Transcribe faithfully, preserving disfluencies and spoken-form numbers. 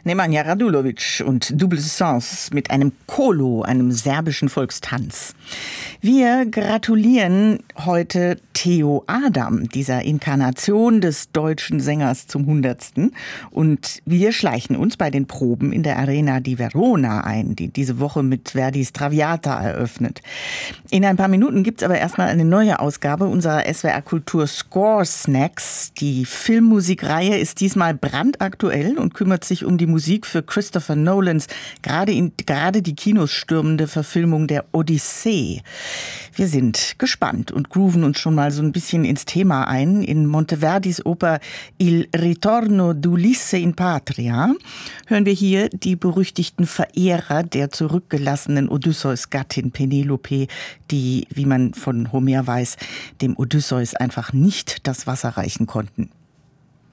Nemanja Radulovic und Double Sens mit einem Kolo, einem serbischen Volkstanz. Wir gratulieren heute Theo Adam, dieser Inkarnation des deutschen Sängers zum Hundertsten. Und wir schleichen uns bei den Proben in der Arena di Verona ein, die diese Woche mit Verdis Traviata eröffnet. In ein paar Minuten gibt's aber erstmal eine neue Ausgabe unserer S W R Kultur Score Snacks. Die Filmmusikreihe ist diesmal brandaktuell und kümmert sich um die Musik für Christopher Nolans, gerade, in, gerade die Kinos stürmende Verfilmung der Odyssee. Wir sind gespannt und grooven uns schon mal so ein bisschen ins Thema ein. In Monteverdis Oper Il ritorno d'Ulisse in Patria hören wir hier die berüchtigten Verehrer der zurückgelassenen Odysseus-Gattin Penelope, die, wie man von Homer weiß, dem Odysseus einfach nicht das Wasser reichen konnten.